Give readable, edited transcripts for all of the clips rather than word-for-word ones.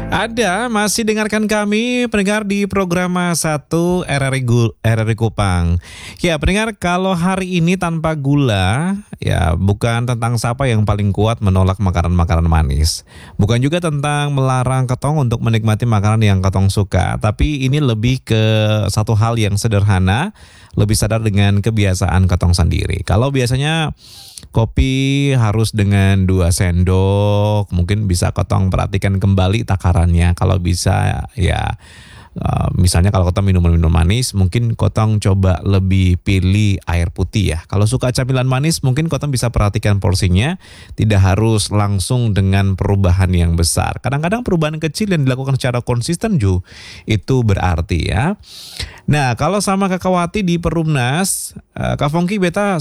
Ada, masih dengarkan kami pendengar di program satu RRI Kupang. Ya, pendengar, kalau hari ini tanpa gula, ya bukan tentang siapa yang paling kuat menolak makanan-makanan manis. Bukan juga tentang melarang ketong untuk menikmati makanan yang ketong suka, tapi ini lebih ke satu hal yang sederhana, lebih sadar dengan kebiasaan ketong sendiri. Kalau biasanya kopi harus dengan 2 sendok, mungkin bisa ketong perhatikan kembali takarannya. Kalau bisa ya misalnya kalau ketong minum manis, mungkin ketong coba lebih pilih air putih ya. Kalau suka camilan manis, mungkin ketong bisa perhatikan porsinya, tidak harus langsung dengan perubahan yang besar. Kadang-kadang perubahan kecil yang dilakukan secara konsisten juga itu berarti ya. Nah, kalau sama Kakawati di Perumnas, Kak Fongki beta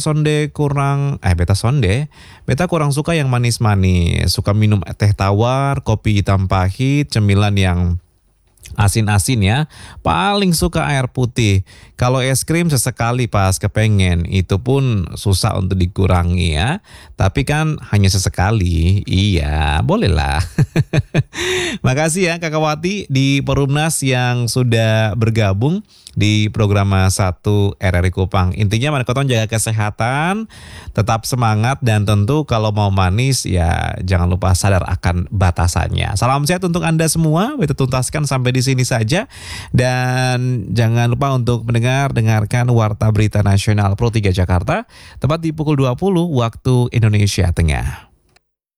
kurang suka yang manis-manis. Suka minum teh tawar, kopi hitam pahit, cemilan yang asin-asin ya. Paling suka air putih. Kalau es krim sesekali pas kepengen, itu pun susah untuk dikurangi ya. Tapi kan hanya sesekali. Iya, bolehlah. Makasih ya Kakawati di Perumnas yang sudah bergabung di program 1 RRI Kupang. Intinya Manekotong jaga kesehatan, tetap semangat, dan tentu kalau mau manis ya jangan lupa sadar akan batasannya. Salam sehat untuk Anda semua. Kita tuntaskan sampai di sini saja, dan jangan lupa untuk dengarkan Warta Berita Nasional Pro 3 Jakarta tepat di pukul 20 waktu Indonesia Tengah.